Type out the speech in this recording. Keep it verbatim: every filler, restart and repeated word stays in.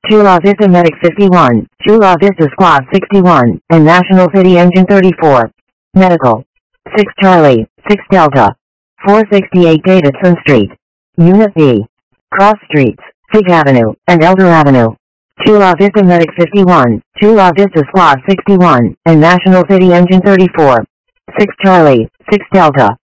Chula Vista Medic fifty-one, Chula Vista Squad sixty-one, and National City Engine thirty-four. Medical. six Charlie, six Delta. four sixty-eight Davidson Street. Unit B. Cross Streets, Fig Avenue, and Elder Avenue. Chula Vista Medic fifty-one, Chula Vista Squad sixty-one, and National City Engine thirty-four. six Charlie, six Delta.